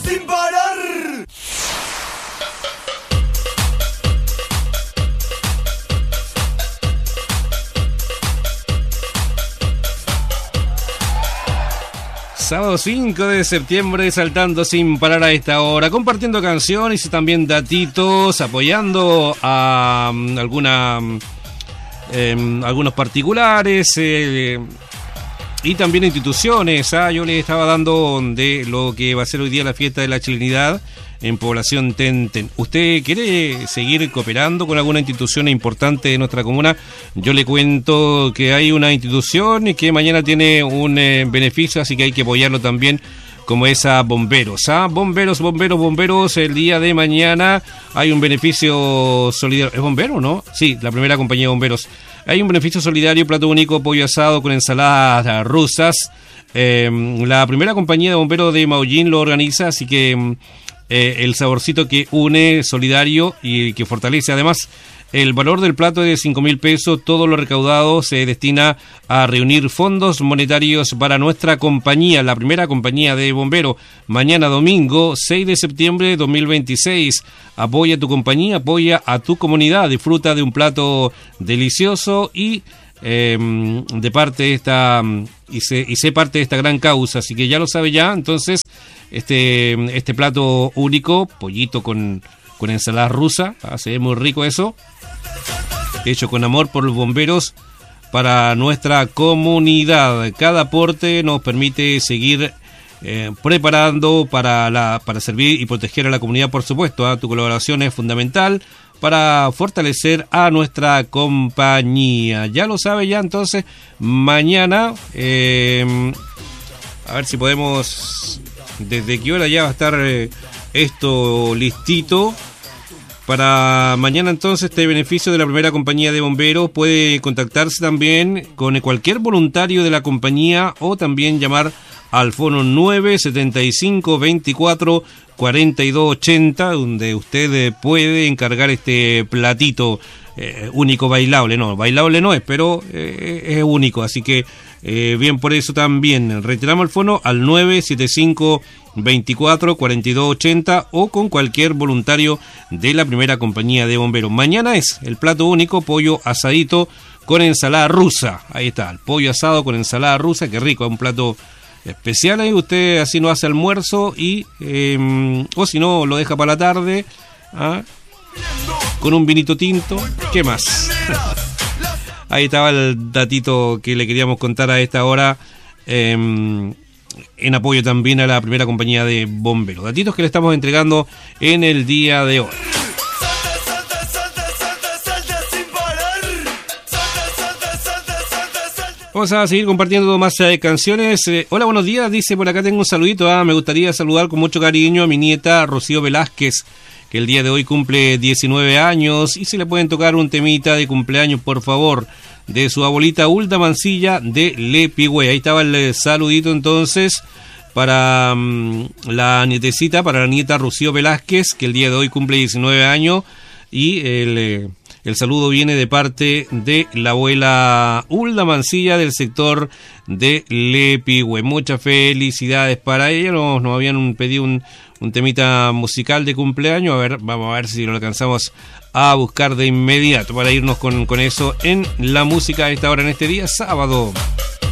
sin parar. Sábado 5 de septiembre, saltando sin parar a esta hora, compartiendo canciones y también datitos, apoyando a algunos particulares y también instituciones. Yo les estaba dando de lo que va a ser hoy día la fiesta de la chilenidad en Población Tenten. ¿Usted quiere seguir cooperando con alguna institución importante de nuestra comuna? Yo le cuento que hay una institución que mañana tiene un beneficio, así que hay que apoyarlo también, como es a Bomberos. Bomberos, el día de mañana hay un beneficio solidario. ¿Es bombero, no? Sí, la primera compañía de bomberos. Hay un beneficio solidario, plato único, pollo asado con ensaladas rusas. La primera compañía de bomberos de Maullín lo organiza, así que el saborcito que une, solidario y que fortalece. Además, el valor del plato es de 5.000 pesos. Todo lo recaudado se destina a reunir fondos monetarios para nuestra compañía, la primera compañía de bomberos. Mañana domingo, 6 de septiembre de 2026. Apoya a tu compañía, apoya a tu comunidad. Disfruta de un plato delicioso y de parte de esta y sé parte de esta gran causa. Así que ya lo sabe ya. Entonces, este plato único, pollito con ensalada rusa, se ve muy rico eso, hecho con amor por los bomberos para nuestra comunidad. Cada aporte nos permite seguir preparando para servir y proteger a la comunidad, por supuesto. Tu colaboración es fundamental para fortalecer a nuestra compañía. Ya lo sabe ya, entonces mañana a ver si podemos, desde qué hora ya va a estar esto listito para mañana. Entonces, este beneficio de la primera compañía de bomberos puede contactarse también con cualquier voluntario de la compañía o también llamar al fono 975 24 42 80, donde usted puede encargar este platito único bailable. No, bailable no es, pero es único, así que bien por eso también. Reiteramos el fono al 975 24 42 80 o con cualquier voluntario de la primera compañía de bomberos. Mañana es el plato único, pollo asadito con ensalada rusa. Ahí está, el pollo asado con ensalada rusa, qué rico, es un plato especial. Ahí usted así no hace almuerzo y o si no lo deja para la tarde con un vinito tinto. ¿Qué más? Ahí estaba el datito que le queríamos contar a esta hora, en apoyo también a la primera compañía de bomberos. Datitos que le estamos entregando en el día de hoy. Vamos a seguir compartiendo más canciones. Hola, buenos días, dice por acá, tengo un saludito. Me gustaría saludar con mucho cariño a mi nieta Rocío Velázquez, que el día de hoy cumple 19 años, y si le pueden tocar un temita de cumpleaños, por favor, de su abuelita Hulda Mancilla de Lepigüe. Ahí estaba el saludito entonces para la nietecita, para la nieta Rocío Velázquez, que el día de hoy cumple 19 años, y el saludo viene de parte de la abuela Hulda Mancilla del sector de Lepigüe. Muchas felicidades para ella. Nos habían pedido un temita musical de cumpleaños. A ver, vamos a ver si lo alcanzamos a buscar de inmediato para irnos con eso en la música a esta hora, en este día sábado.